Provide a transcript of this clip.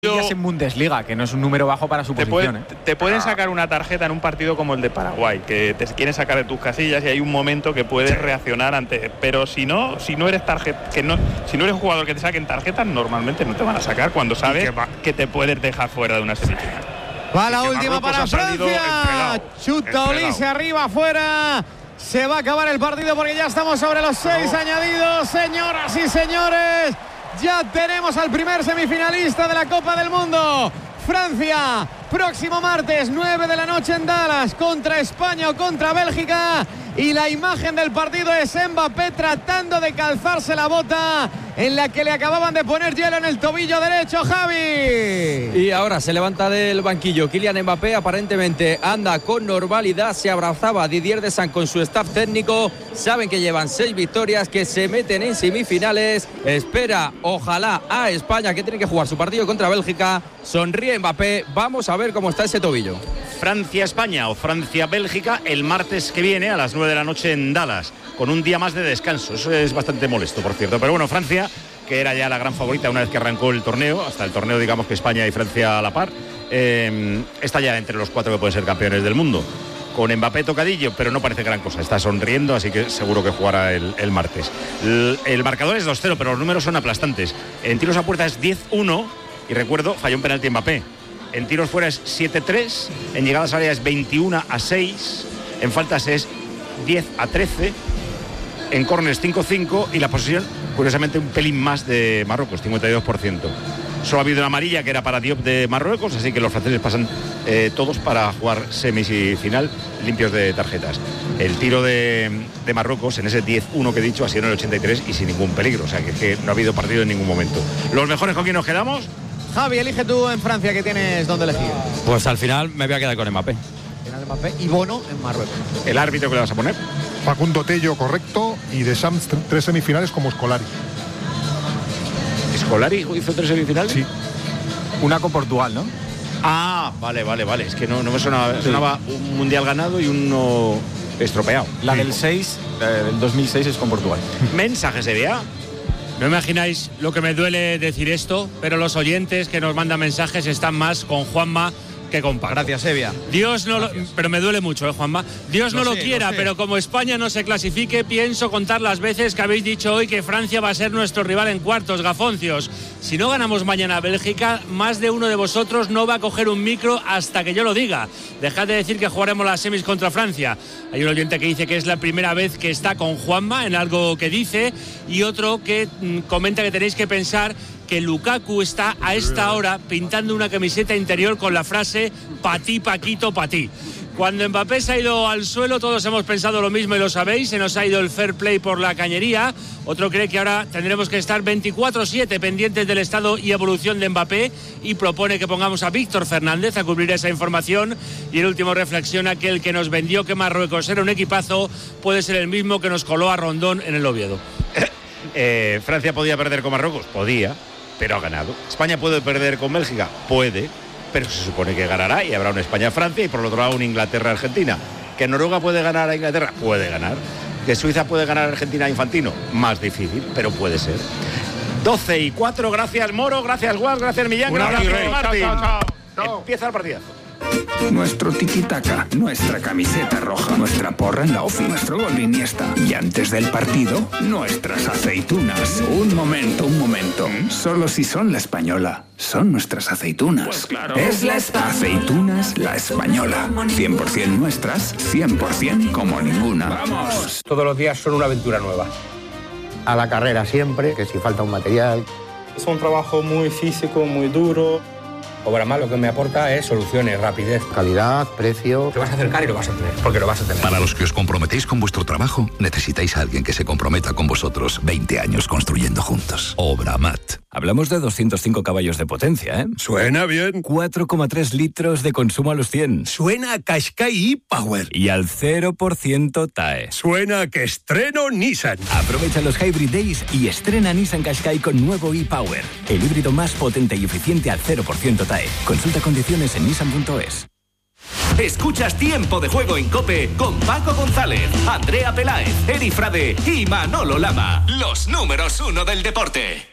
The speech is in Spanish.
En Bundesliga, que no es un número bajo para su posición. Te pueden sacar una tarjeta en un partido como el de Paraguay, que te quieren sacar de tus casillas y hay un momento que puedes reaccionar ante. Pero si no eres si no eres jugador que te saquen tarjetas, normalmente no te van a sacar cuando sabes que te puedes dejar fuera de una semifinal. Va la última para Francia. Chuta Olise arriba, afuera. Se va a acabar el partido porque ya estamos sobre los 6 añadidos. Señoras y señores, ya tenemos al primer semifinalista de la Copa del Mundo. Francia, próximo martes, 9 de la noche en Dallas, contra España o contra Bélgica. Y la imagen del partido es Mbappé tratando de calzarse la bota en la que le acababan de poner hielo en el tobillo derecho, Javi. Y ahora se levanta del banquillo Kylian Mbappé, aparentemente anda con normalidad, se abrazaba a Didier Deschamps con su staff técnico, saben que llevan 6 victorias, que se meten en semifinales, espera ojalá a España, que tiene que jugar su partido contra Bélgica, sonríe Mbappé, vamos a ver cómo está ese tobillo. Francia-España o Francia-Bélgica el martes que viene a las 9 de la noche en Dallas, con un día más de descanso. Eso es bastante molesto, por cierto. Pero bueno, Francia, que era ya la gran favorita una vez que arrancó el torneo, hasta el torneo digamos que España y Francia a la par, está ya entre los 4 que pueden ser campeones del mundo. Con Mbappé tocadillo, pero no parece gran cosa. Está sonriendo, así que seguro que jugará el martes. El marcador es 2-0, pero los números son aplastantes. En tiros a puerta es 10-1, y recuerdo, falló un penalti Mbappé. En tiros fuera es 7-3, en llegadas a área es 21-6, en faltas es 10-13, en córners 5-5 y la posesión, curiosamente, un pelín más de Marruecos, 52%. Solo ha habido una amarilla que era para Diop de Marruecos, así que los franceses pasan todos para jugar semifinal limpios de tarjetas. El tiro de Marruecos en ese 10-1 que he dicho ha sido en el 83 y sin ningún peligro, o sea que no ha habido partido en ningún momento. ¿Los mejores con quién nos quedamos? Javi, elige tú en Francia, que tienes dónde elegir. Pues al final me voy a quedar con Mbappé. Mbappé y Bono en Marruecos. ¿El árbitro que le vas a poner? Facundo Tello, correcto, y Deschamps 3 semifinales como Scolari. ¿Scolari hizo 3 semifinales? Sí. Una con Portugal, ¿no? Ah, vale. Es que no me sonaba un mundial ganado y uno estropeado. La del 6, del 2006 es con Portugal. Mensajes de VA. No imagináis lo que me duele decir esto, pero los oyentes que nos mandan mensajes están más con Juanma que con Paco. Gracias, Evia. Dios no pero me duele mucho, Juanma. Dios no lo quiera, pero como España no se clasifique, pienso contar las veces que habéis dicho hoy que Francia va a ser nuestro rival en cuartos, gafoncios. Si no ganamos mañana a Bélgica, más de uno de vosotros no va a coger un micro hasta que yo lo diga. Dejad de decir que jugaremos las semis contra Francia. Hay un oyente que dice que es la primera vez que está con Juanma en algo que dice, y otro que comenta que tenéis que pensar que Lukaku está a esta hora pintando una camiseta interior con la frase "pa' ti, Paquito, pa' ti". Cuando Mbappé se ha ido al suelo, todos hemos pensado lo mismo y lo sabéis, se nos ha ido el fair play por la cañería. Otro cree que ahora tendremos que estar 24/7 pendientes del estado y evolución de Mbappé y propone que pongamos a Víctor Fernández a cubrir esa información. Y el último reflexiona que el que nos vendió que Marruecos era un equipazo puede ser el mismo que nos coló a Rondón en el Oviedo. Francia podía perder con Marruecos, podía, pero ha ganado. España puede perder con Bélgica, puede, pero se supone que ganará y habrá una España-Francia y por el otro lado una Inglaterra-Argentina. ¿Que Noruega puede ganar a Inglaterra? Puede ganar. ¿Que Suiza puede ganar a Argentina a Infantino? Más difícil, pero puede ser. 12:04, gracias Moro, gracias Guas, gracias Millán, gracias Martín. Chao. Empieza el partidazo. Nuestro tiki-taka, nuestra camiseta roja, nuestra porra en la ofi, nuestro gol de Iniesta. Y antes del partido, nuestras aceitunas. Un momento. Solo si son la española, son nuestras aceitunas. Pues claro. Es la aceitunas La Española. 100% nuestras, 100% como ninguna. ¡Vamos! Todos los días son una aventura nueva. A la carrera siempre, que si falta un material. Es un trabajo muy físico, muy duro. Obramat lo que me aporta es soluciones, rapidez, calidad, precio. Te vas a acercar y lo vas a tener, porque lo vas a tener. Para los que os comprometéis con vuestro trabajo, necesitáis a alguien que se comprometa con vosotros. 20 años construyendo juntos. Obramat. Hablamos de 205 caballos de potencia, ¿eh? Suena bien. 4,3 litros de consumo a los 100. Suena a Qashqai e-Power. Y al 0% TAE. Suena a que estreno Nissan. Aprovecha los Hybrid Days y estrena Nissan Qashqai con nuevo e-Power. El híbrido más potente y eficiente al 0% TAE. Consulta condiciones en nissan.es. Escuchas Tiempo de Juego en COPE con Paco González, Andrea Peláez, Eri Frade y Manolo Lama. Los números 1 del deporte.